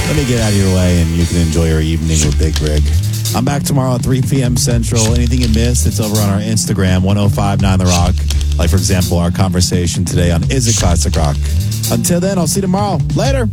Let me get out of your way and you can enjoy your evening with Big Rig. I'm back tomorrow at 3 p.m. Central. Anything you missed, it's over on our Instagram, 1059 The Rock. Like, for example, our conversation today on Is It Classic Rock? Until then, I'll see you tomorrow. Later.